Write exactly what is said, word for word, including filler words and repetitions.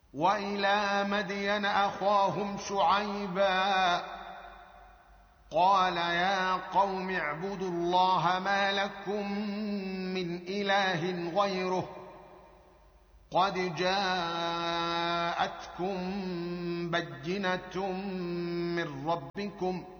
وإلى مدين أخاهم شعيبا قال يا قوم اعبدوا الله ما لكم من إله غيره قد جاءتكم بينة من ربكم